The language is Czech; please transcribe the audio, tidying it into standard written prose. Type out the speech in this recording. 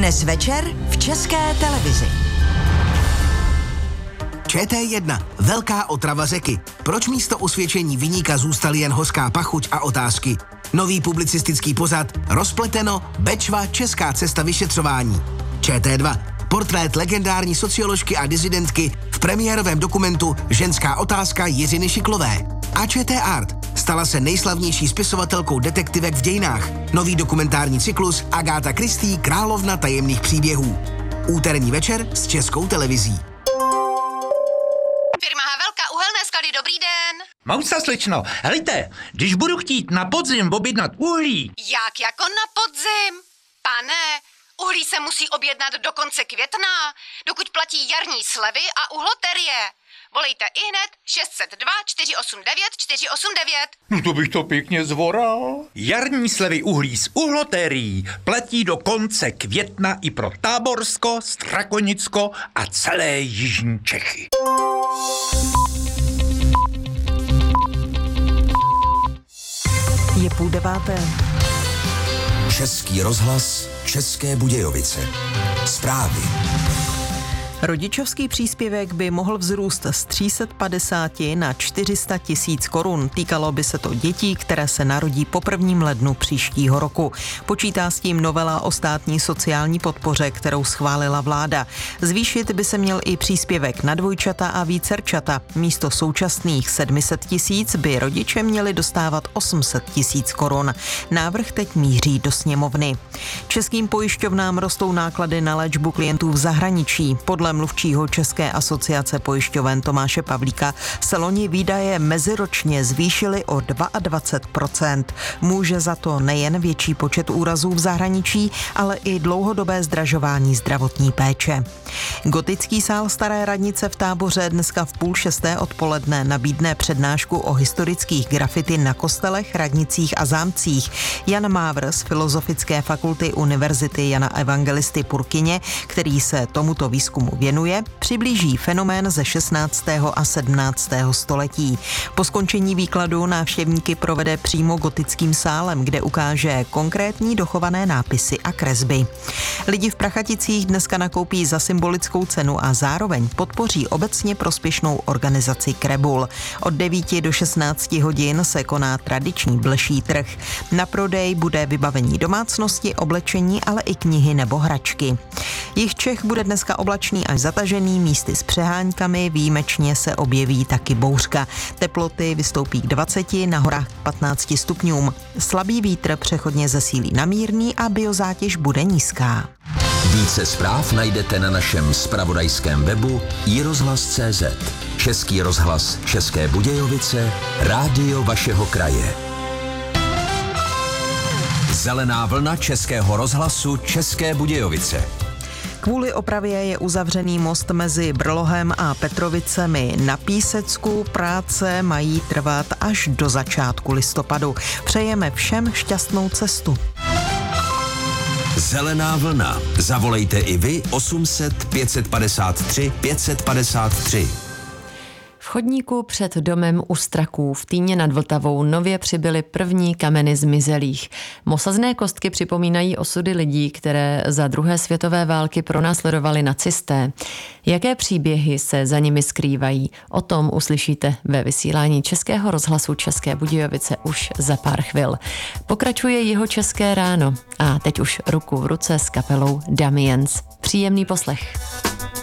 Dnes večer v České televizi. ČT1. Velká otrava řeky. Proč místo osvědčení viníka zůstaly jen hořká pachuť a otázky? Nový publicistický pořad Rozpleteno, Bečva, česká cesta vyšetřování. ČT2. Portrét legendární socioložky a disidentky v premiérovém dokumentu Ženská otázka Jiřiny Šiklové. A ČT Art. Stala se nejslavnější spisovatelkou detektivek v dějinách. Nový dokumentární cyklus Agáta Christie, královna tajemných příběhů. Úterní večer s Českou televizí. Firma Havelka, uhelné sklady, dobrý den. Mousa, slečno, helejte, když budu chtít na podzim objednat uhlí. Jak jako na podzim? Pane, uhlí se musí objednat do konce května, dokud platí jarní slevy a uhloterie. Volejte ihned 602 489 489. No to bych to pěkně zvoral. Jarní slevy uhlí z uhlotérií platí do konce května i pro Táborsko, Strakonicko a celé jižní Čechy. Je 8:30. Český rozhlas, České Budějovice. Zprávy. Rodičovský příspěvek by mohl vzrůst z 350 na 400 tisíc korun. Týkalo by se to dětí, které se narodí po 1. lednu příštího roku. Počítá s tím novela o státní sociální podpoře, kterou schválila vláda. Zvýšit by se měl i příspěvek na dvojčata a vícerčata. Místo současných 700 tisíc by rodiče měli dostávat 800 tisíc korun. Návrh teď míří do sněmovny. Českým pojišťovnám rostou náklady na léčbu klientů v zahraničí. Podle mluvčího České asociace pojišťoven Tomáše Pavlíka se loni výdaje meziročně zvýšily o 22%. Může za to nejen větší počet úrazů v zahraničí, ale i dlouhodobé zdražování zdravotní péče. Gotický sál Staré radnice v Táboře dneska v 5:30 odpoledne nabídne přednášku o historických grafity na kostelech, radnicích a zámcích. Jan Mávr z Filozofické fakulty Univerzity Jana Evangelisty Purkyně, který se tomuto výzkumu věnuje, přiblíží fenomén ze 16. a 17. století. Po skončení výkladu návštěvníky provede přímo gotickým sálem, kde ukáže konkrétní dochované nápisy a kresby. Lidi v Prachaticích dneska nakoupí za symbolickou cenu a zároveň podpoří obecně prospěšnou organizaci Krebul. Od 9 do 16 hodin se koná tradiční blší trh. Na prodej bude vybavení domácnosti, oblečení, ale i knihy nebo hračky. Jih Čech bude dneska oblačný až zatažený, místy s přeháňkami, výjimečně se objeví taky bouřka. Teploty vystoupí k 20, na horách k 15 stupňům. Slabý vítr přechodně zesílí na mírný a biozátěž bude nízká. Více zpráv najdete na našem zpravodajském webu iRozhlas.cz. Český rozhlas České Budějovice, rádio vašeho kraje. Zelená vlna Českého rozhlasu České Budějovice. Kvůli opravě je uzavřený most mezi Brlohem a Petrovicemi na Písecku. Práce mají trvat až do začátku listopadu. Přejeme všem šťastnou cestu. Zelená vlna. Zavolejte i vy 800 553 553. V chodníku před domem u Straků v Týně nad Vltavou nově přibyly první kameny zmizelých. Mosazné kostky připomínají osudy lidí, které za druhé světové války pronásledovali nacisté. Jaké příběhy se za nimi skrývají? O tom uslyšíte ve vysílání Českého rozhlasu České Budějovice už za pár chvil. Pokračuje Jihočeské ráno a teď už ruku v ruce s kapelou Damiens. Příjemný poslech.